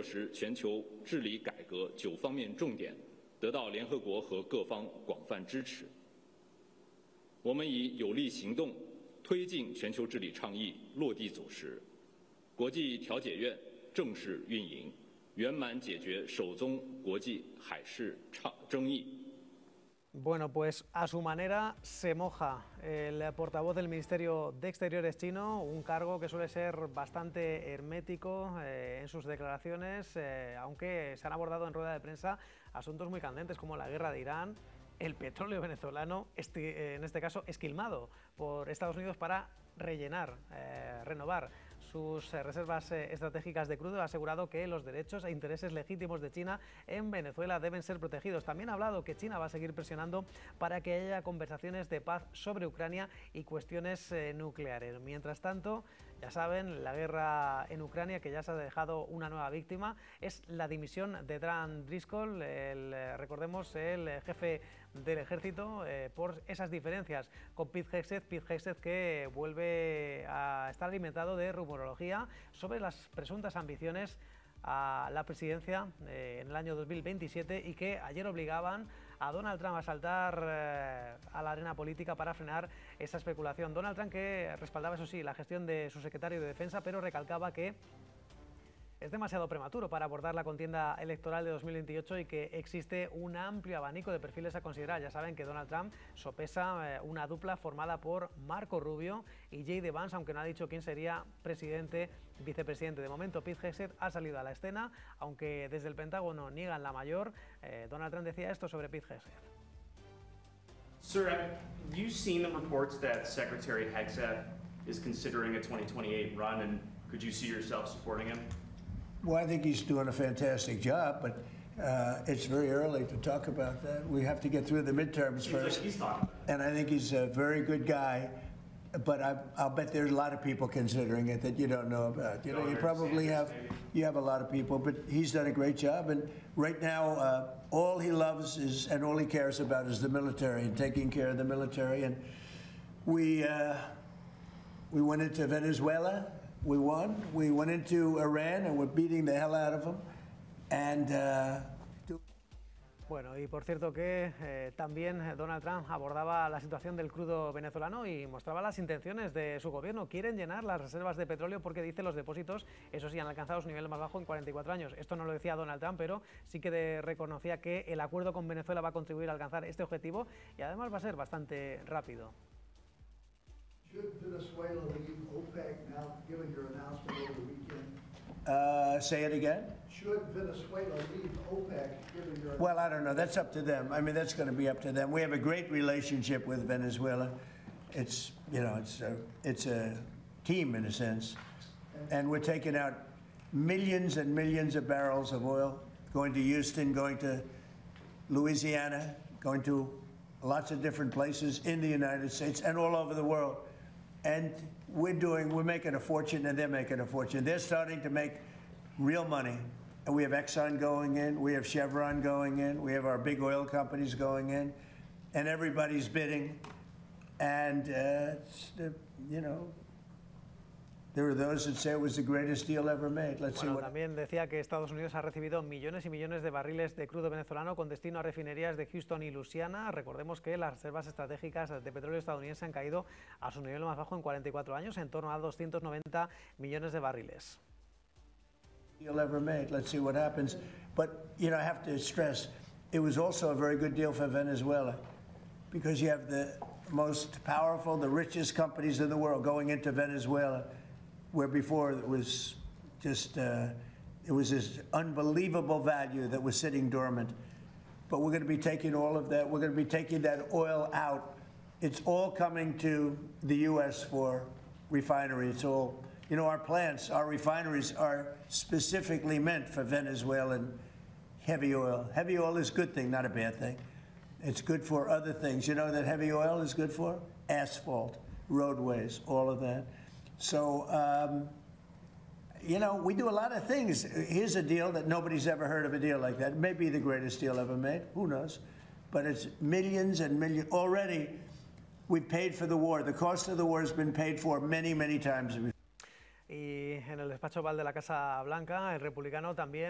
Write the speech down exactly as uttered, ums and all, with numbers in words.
实全球治理改革九方面重点得到联合国和各方广泛支持。我们以有力行动推进全球治理倡议落地走实，国际调解院正式运营，圆满解决首宗国际海事争议。 Bueno, pues a su manera se moja el portavoz del Ministerio de Exteriores chino, un cargo que suele ser bastante hermético eh, en sus declaraciones, eh, aunque se han abordado en rueda de prensa asuntos muy candentes como la guerra de Irán, el petróleo venezolano, este, en este caso esquilmado por Estados Unidos para rellenar, eh, renovar sus reservas estratégicas de crudo. Ha asegurado que los derechos e intereses legítimos de China en Venezuela deben ser protegidos. También ha hablado que China va a seguir presionando para que haya conversaciones de paz sobre Ucrania y cuestiones eh, nucleares. Mientras tanto, ya saben, la guerra en Ucrania, que ya se ha dejado una nueva víctima, es la dimisión de Dan Driscoll, el, recordemos, el jefe del ejército, eh, por esas diferencias con Pete Hegseth, Pete Hegseth que vuelve a estar alimentado de rumorología sobre las presuntas ambiciones a la presidencia eh, en el año dos mil veintisiete y que ayer obligaban a Donald Trump a saltar eh, a la arena política para frenar esa especulación. Donald Trump, que respaldaba, eso sí, la gestión de su secretario de Defensa, pero recalcaba que es demasiado prematuro para abordar la contienda electoral de dos mil veintiocho y que existe un amplio abanico de perfiles a considerar. Ya saben que Donald Trump sopesa eh, una dupla formada por Marco Rubio y J D Vance, aunque no ha dicho quién sería presidente, vicepresidente. De momento, Pete Hegseth ha salido a la escena, aunque desde el Pentágono niegan la mayor. Eh, Donald Trump decía esto sobre Pete Hegseth. Sir, have you seen the reports that Secretary Hegseth is considering a twenty twenty-eight run, and could you see yourself supporting him? Well, I think he's doing a fantastic job, but uh, it's very early to talk about that. We have to get through the midterms first. He's talking. And I think he's a very good guy, but I, I'll bet there's a lot of people considering it that you don't know about. You know, you probably have, you have a lot of people, but he's done a great job. And right now, uh, all he loves is, and all he cares about is the military and taking care of the military. And we, uh, we went into Venezuela. We won. We went into Iran and we're beating the hell out of them. And, uh, Bueno, y por cierto que eh, también Donald Trump abordaba la situación del crudo venezolano y mostraba las intenciones de su gobierno. Quieren llenar las reservas de petróleo porque, dice, los depósitos, eso sí, han alcanzado su nivel más bajo en cuarenta y cuatro años. Esto no lo decía Donald Trump, pero sí que de, reconocía que el acuerdo con Venezuela va a contribuir a alcanzar este objetivo y además va a ser bastante rápido. Should Venezuela leave OPEC now, given your announcement over the weekend? uh, say it again. Should Venezuela leave OPEC, given your... Well, I don't know. That's up to them. I mean, that's going to be up to them. We have a great relationship with Venezuela. It's, you know, it's a, it's a team in a sense. And we're taking out millions and millions of barrels of oil, going to Houston, going to Louisiana, going to lots of different places in the United States and all over the world. And we're doing, we're making a fortune and they're making a fortune. They're starting to make real money. And we have Exxon going in, we have Chevron going in, we have our big oil companies going in, and everybody's bidding. And, uh, it's the, you know, there are those that say it was the greatest deal ever made. Let's Bueno, see what... también decía que Estados Unidos ha recibido millones y millones de barriles de crudo venezolano con destino a refinerías de Houston y Louisiana. Recordemos que las reservas estratégicas de petróleo estadounidense han caído a su nivel más bajo en cuarenta y cuatro años, en torno a doscientos noventa millones de barriles. Deal ever made. Let's see what happens. But, you know, I have to stress, it was also a very good deal for Venezuela because you have the most powerful, the richest companies in the world going into Venezuela, where before it was just, uh, it was this unbelievable value that was sitting dormant. But we're going to be taking all of that. We're going to be taking that oil out. It's all coming to the U S for refinery. It's all, you know, our plants, our refineries are specifically meant for Venezuelan heavy oil. Heavy oil is a good thing, not a bad thing. It's good for other things. You know that heavy oil is good for? Asphalt, roadways, all of that. So, um, you know, we do a lot of things. Here's a deal that nobody's ever heard of, a deal like that. It may be the greatest deal ever made. Who knows? But it's millions and millions. Already, we've paid for the war. The cost of the war has been paid for many, many times before. Y en el despacho Oval de la Casa Blanca, el republicano también